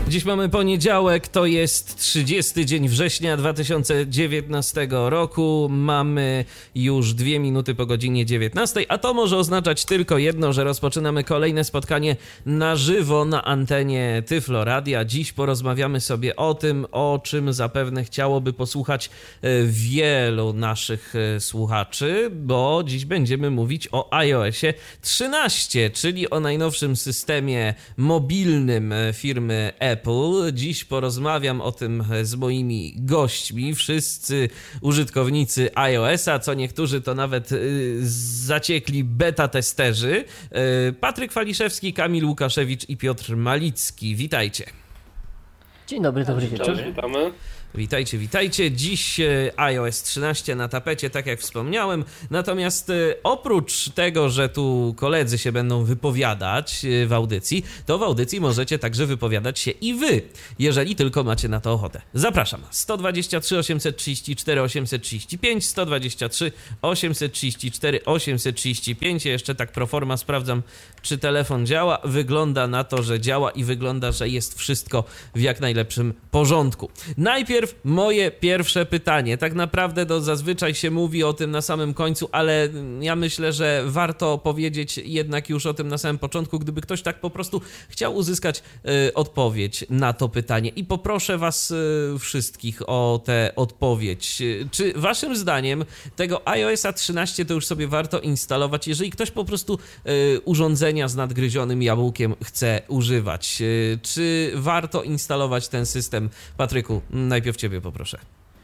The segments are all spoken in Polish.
Dziś mamy poniedziałek, to jest 30 dzień września 2019 roku. Mamy już 2 minuty po godzinie 19, a to może oznaczać tylko jedno, że rozpoczynamy kolejne spotkanie na żywo na antenie Tyflo Radia. Dziś porozmawiamy sobie o tym, o czym zapewne chciałoby posłuchać wielu naszych słuchaczy, bo dziś będziemy mówić o iOSie 13, czyli o najnowszym systemie mobilnym firmy Apple. Dziś porozmawiam o tym z moimi gośćmi, wszyscy użytkownicy iOS-a, co niektórzy to nawet zaciekli beta testerzy. Patryk Waliszewski, Kamil Łukaszewicz i Piotr Malicki. Witajcie. Dzień dobry, dobry wieczór. Witamy. Witajcie, witajcie. Dziś iOS 13 na tapecie, tak jak wspomniałem. Natomiast oprócz tego, że tu koledzy się będą wypowiadać w audycji, to w audycji możecie także wypowiadać się i wy, jeżeli tylko macie na to ochotę. Zapraszam. 123 834 835, 123 834 835. Ja jeszcze tak pro forma sprawdzam, czy telefon działa. Wygląda na to, że działa i wygląda, że jest wszystko w jak najlepszym porządku. Najpierw moje pierwsze pytanie. Tak naprawdę to zazwyczaj się mówi o tym na samym końcu, ale ja myślę, że warto powiedzieć jednak już o tym na samym początku, gdyby ktoś tak po prostu chciał uzyskać odpowiedź na to pytanie. I poproszę was wszystkich o tę odpowiedź. Czy waszym zdaniem tego iOSa 13 to już sobie warto instalować, jeżeli ktoś po prostu urządzenia z nadgryzionym jabłkiem chce używać? Czy warto instalować ten system? Patryku, najpierw ciebie poproszę.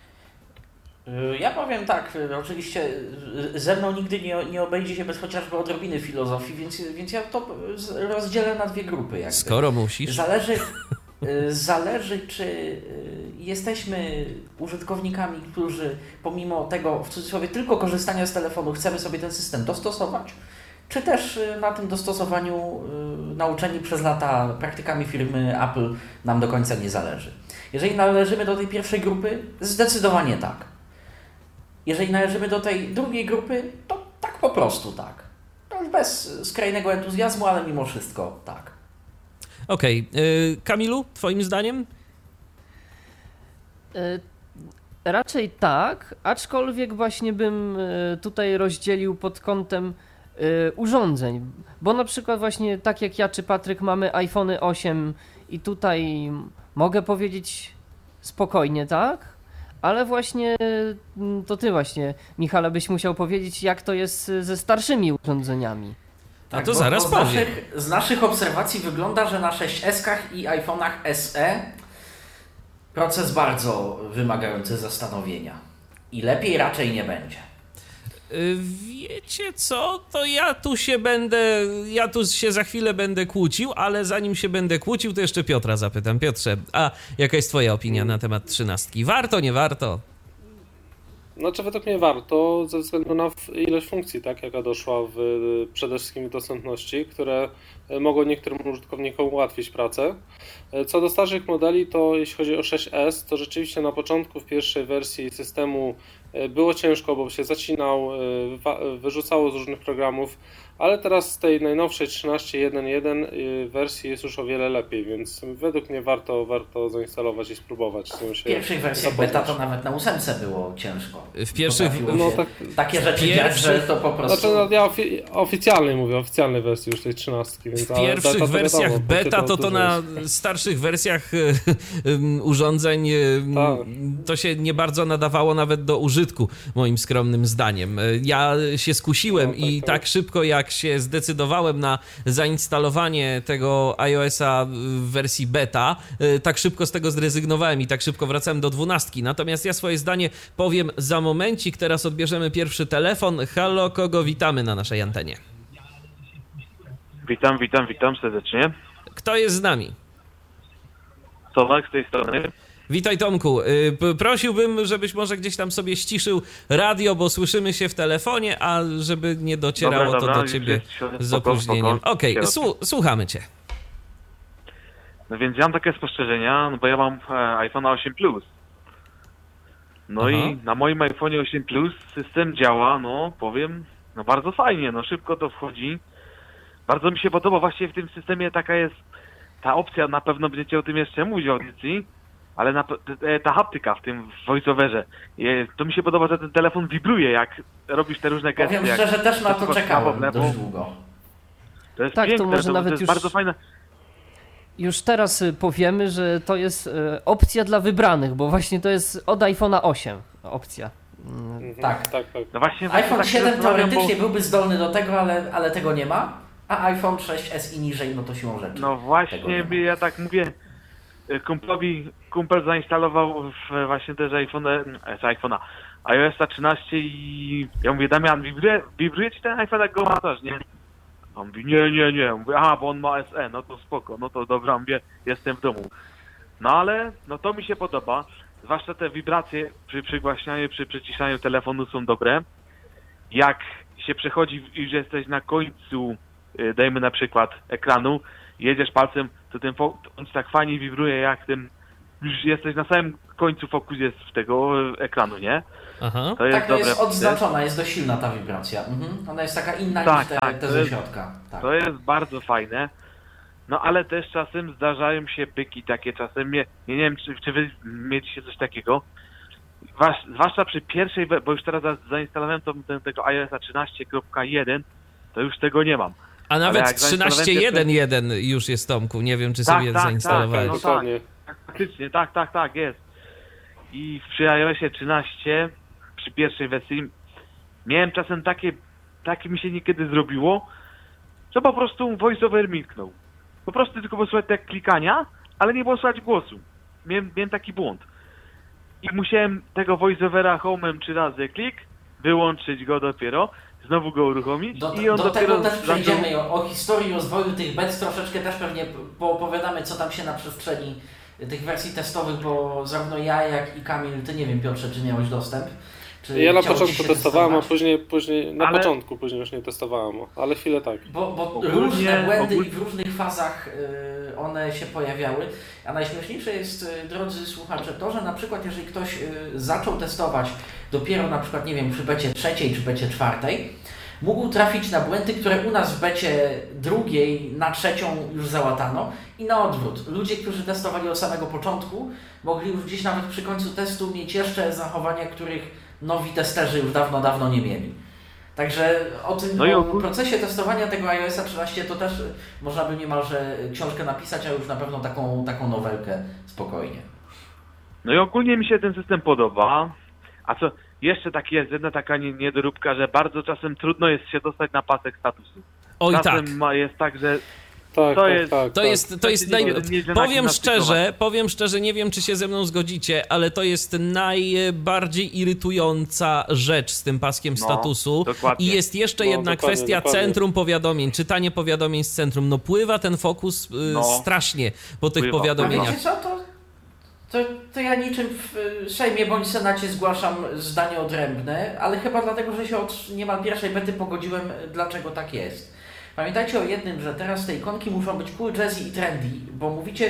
Ja powiem tak, oczywiście ze mną nigdy nie obejdzie się bez chociażby odrobiny filozofii, więc ja to rozdzielę na dwie grupy. Jakby. Skoro musisz. Zależy, czy jesteśmy użytkownikami, którzy pomimo tego, w cudzysłowie, tylko korzystania z telefonu chcemy sobie ten system dostosować, czy też na tym dostosowaniu nauczeni przez lata praktykami firmy Apple nam do końca nie zależy. Jeżeli należymy do tej pierwszej grupy, zdecydowanie tak. Jeżeli należymy do tej drugiej grupy, to tak po prostu tak. To już bez skrajnego entuzjazmu, ale mimo wszystko tak. Okej. Kamilu, twoim zdaniem? Raczej tak, aczkolwiek właśnie bym tutaj rozdzielił pod kątem urządzeń, bo na przykład właśnie tak jak ja czy Patryk mamy iPhony 8 i tutaj mogę powiedzieć spokojnie, tak? Ale właśnie to ty właśnie, Michale, byś musiał powiedzieć, jak to jest ze starszymi urządzeniami. Tak, a to zaraz powiem. Z naszych obserwacji wygląda, że na 6S-kach i iPhone'ach SE proces bardzo wymagający zastanowienia. I lepiej raczej nie będzie. Wiecie co, to ja tu się za chwilę będę kłócił, ale zanim się będę kłócił, to jeszcze Piotra zapytam. Piotrze, a jaka jest twoja opinia na temat 13? Warto, nie warto? Znaczy według mnie warto, ze względu na ilość funkcji, tak, jaka doszła przede wszystkim w dostępności, które mogą niektórym użytkownikom ułatwić pracę. Co do starszych modeli, to jeśli chodzi o 6S, to rzeczywiście na początku w pierwszej wersji systemu było ciężko, bo się zacinał, wyrzucało z różnych programów, ale teraz z tej najnowszej 13.1.1 wersji jest już o wiele lepiej, więc według mnie warto zainstalować i spróbować. W pierwszych wersjach beta to nawet na 8 było ciężko. W pierwszych... Takie rzeczy dziać, że to po prostu... Znaczy, ja oficjalnej mówię, oficjalnej wersji już tej 13. Więc, w pierwszych wersjach wiadomo, beta to na starszych wersjach urządzeń to się nie bardzo nadawało nawet do użytku, moim skromnym zdaniem. Ja się skusiłem i tak szybko jak się zdecydowałem na zainstalowanie tego iOS-a w wersji beta, tak szybko z tego zrezygnowałem i tak szybko wracałem do 12. Natomiast ja swoje zdanie powiem za momencik. Teraz odbierzemy pierwszy telefon. Halo, kogo witamy na naszej antenie? Witam serdecznie. Kto jest z nami? Tomek z tej strony. Witaj, Tomku. Prosiłbym, żebyś może gdzieś tam sobie ściszył radio, bo słyszymy się w telefonie, a żeby nie docierało to do ciebie z opóźnieniem. Okej, słuchamy cię. No więc ja mam takie spostrzeżenia, no bo ja mam iPhone 8 Plus. No i na moim iPhone 8 Plus system działa, no powiem, no bardzo fajnie, no szybko to wchodzi. Bardzo mi się podoba, właśnie w tym systemie taka jest ta opcja, na pewno będziecie o tym jeszcze mówić w audycji, ale ta haptyka w tym voiceoverze, to mi się podoba, że ten telefon wibruje, jak robisz te różne gesty. Powiem szczerze, też na to czekałem dość długo. To jest Tak, piękne, to może nawet jest już bardzo fajne. Już teraz powiemy, że to jest opcja dla wybranych, bo właśnie to jest od iPhone'a 8 opcja. Tak. No właśnie, iPhone tak 7 teoretycznie bo... byłby zdolny do tego, ale tego nie ma, a iPhone 6s i niżej, no to siłą rzeczy. No właśnie, ja tak mówię, kumpel zainstalował właśnie też iPhone'a iOS 13 i ja mówię, Damian, wibruje ci ten iPhone, jak go masz, nie? On mówi, nie. Mówię, aha, bo on ma SE, no to spoko, no to dobra, mówię, jestem w domu. No ale, no to mi się podoba, zwłaszcza te wibracje przy przygłaśnianiu, przy przyciszaniu telefonu są dobre. Jak się przechodzi i że jesteś na końcu, dajmy na przykład ekranu, jedziesz palcem, to on tak fajnie wibruje, jak już jesteś na samym końcu fokus jest w tego ekranu, nie? Aha. To jest tak, to dobre. jest odznaczona, jest dość silna ta wibracja. Ona jest taka inna niż te ze środka. Tak. To jest bardzo fajne. No ale też czasem zdarzają się pyki takie czasem. Nie wiem, czy wy mieliście coś takiego. Zwłaszcza przy pierwszej, bo już teraz zainstalowałem tego iOS 13.1, to już tego nie mam. A nawet 13.1.1 już jest, Tomku. Nie wiem, czy sobie zainstalowałeś. No tak, faktycznie, tak, jest. I przy iOSie 13, przy pierwszej wersji, miałem czasem takie mi się niekiedy zrobiło, że po prostu voiceover milknął. Po prostu tylko było słychać jak klikania, ale nie było słychać głosu. Miałem taki błąd. I musiałem tego voiceovera home'em 3 razy klik, wyłączyć go dopiero, znowu go uruchomić i on do dopiero... tego też przejdziemy o historii rozwoju tych bets, troszeczkę też pewnie poopowiadamy, co tam się na przestrzeni tych wersji testowych, bo zarówno ja, jak i Kamil, ty nie wiem, Piotrze, czy miałeś dostęp? Czy ja na początku testowałem, a później początku później już nie testowałem, ale chwilę tak. Bo różne błędy i w różnych fazach one się pojawiały, a najśmieszniejsze jest, drodzy słuchacze, to, że na przykład jeżeli ktoś zaczął testować dopiero na przykład, nie wiem, przy becie 3 czy becie 4, mógł trafić na błędy, które u nas w becie 2 na 3 już załatano i na odwrót. Ludzie, którzy testowali od samego początku, mogli już gdzieś nawet przy końcu testu mieć jeszcze zachowania, których nowi testerzy już dawno nie mieli. Także o tym procesie testowania tego iOS 13 to też można by niemalże książkę napisać, a już na pewno taką nowelkę spokojnie. No i ogólnie mi się ten system podoba. A co, jeszcze jest jedna taka niedoróbka, że bardzo czasem trudno jest się dostać na pasek statusu. Oj, czasem tak. Jest tak, że Powiem szczerze, nie wiem, czy się ze mną zgodzicie, ale to jest najbardziej irytująca rzecz z tym paskiem statusu. Dokładnie. I jest jeszcze jedna kwestia centrum powiadomień, czytanie powiadomień z centrum. No pływa ten fokus strasznie po tych powiadomieniach. A wiecie co, to ja niczym w Sejmie bądź Senacie zgłaszam zdanie odrębne, ale chyba dlatego, że się od niemal pierwszej bety pogodziłem, dlaczego tak jest. Pamiętajcie o jednym, że teraz te ikonki muszą być cool, jazzy i trendy, bo mówicie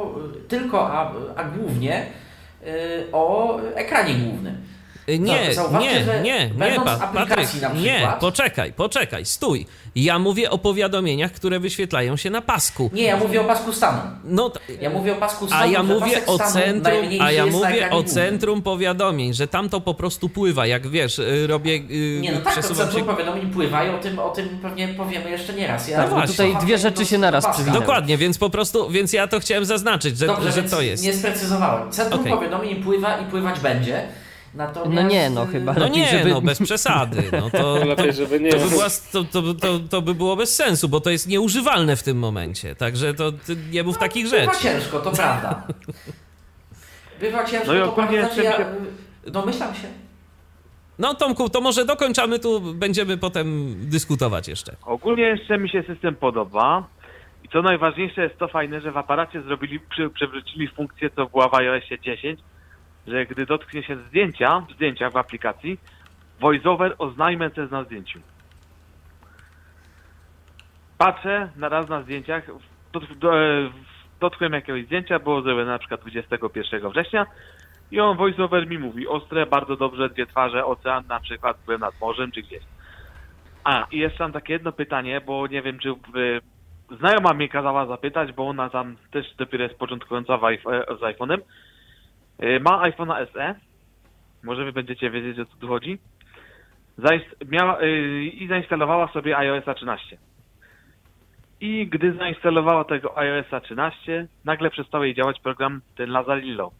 a głównie o ekranie głównym. Nie, Patryk, nie, poczekaj, stój. Ja mówię o powiadomieniach, które wyświetlają się na pasku. Nie, ja mówię o pasku stanu. Ja mówię o pasku stanu, a ja mówię o centrum powiadomień, że tam to po prostu pływa, jak wiesz, robię... Nie, no tak, to centrum powiadomień pływa i o tym pewnie powiemy jeszcze nie raz. Tutaj dwie rzeczy się naraz przewinęły. Dokładnie, więc ja to chciałem zaznaczyć, że to jest. Nie sprecyzowałem. Centrum powiadomień pływa i pływać będzie. Natomiast, chyba. Bez przesady. Lepiej, żeby nie. To by było bez sensu, bo to jest nieużywalne w tym momencie. Także to nie mów takich rzeczy. Bywa ciężko, to prawda. Bywa ciężko, to prawda. Domyślam się. No Tomku, to może dokończamy, tu będziemy potem dyskutować jeszcze. Ogólnie jeszcze mi się system podoba. I co najważniejsze jest to fajne, że w aparacie przewrócili funkcję, co była w iOSie 10, że gdy dotknie się zdjęcia w aplikacji, VoiceOver oznajmia, co jest na zdjęciu. Patrzę na zdjęciach, dotknąłem jakiegoś zdjęcia, było zrobione na przykład 21 września i on VoiceOver mi mówi, ostre, bardzo dobrze, 2 twarze, ocean, na przykład byłem nad morzem czy gdzieś. I jeszcze mam takie jedno pytanie, bo nie wiem, czy znajoma mnie kazała zapytać, bo ona tam też dopiero jest początkująca z iPhone'em. Ma iPhone'a SE. Może wy będziecie wiedzieć, o co tu chodzi. I zainstalowała sobie iOS 13. I gdy zainstalowała tego iOS 13, nagle przestał jej działać program ten Lazarillo.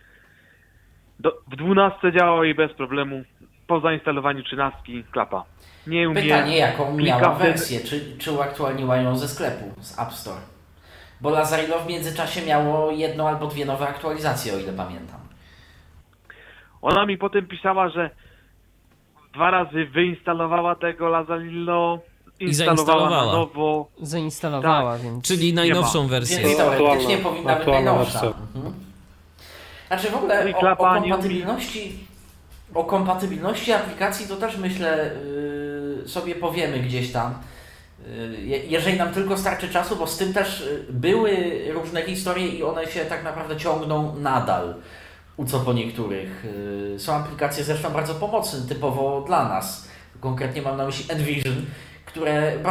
W 12 działał jej bez problemu. Po zainstalowaniu 13 klapa. Nie umie. Pytanie, jaką miała klika wersję, czy uaktualniła ją ze sklepu, z App Store. Bo Lazarillo w międzyczasie miało 1 albo 2 nowe aktualizacje, o ile pamiętam. Ona mi potem pisała, że 2 razy wyinstalowała tego Lazarillo, instalowała na nowo. Zainstalowała, Tak. więc... Czyli najnowszą wersję. Więc teoretycznie Aktualna- powinna być aktualna najnowsza. wersja. Mhm. Znaczy w ogóle I o klapa nie kompatybilności aplikacji to też myślę sobie powiemy gdzieś tam. Jeżeli nam tylko starczy czasu, bo z tym też były różne historie i one się tak naprawdę ciągną nadal. Co po niektórych. Są aplikacje zresztą bardzo pomocne, typowo dla nas. Konkretnie mam na myśli Envision, które